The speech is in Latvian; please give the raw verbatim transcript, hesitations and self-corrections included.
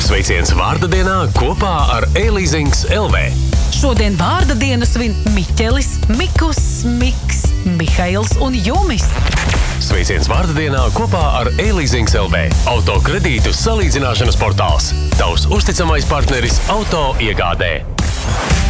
Sveiciens vārda dienā kopā ar e-leasings L V. Šodien vārda dienu svin Miķelis, Mikus, Miks, Mihails un Jumis. Sveiciens vārda dienā kopā ar e-leasings L V. Autokredītu salīdzināšanas portāls. Tavs uzticamais partneris auto iegādē.